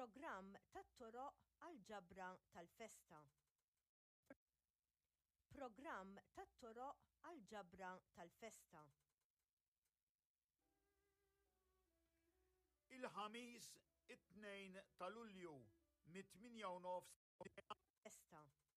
Programm tat-toroq għall-ġabra tal-festa. Programm tat-toroq għall-ġabra tal-festa. Il-ħamis it-2 ta' Lulju mit-8:30 festa.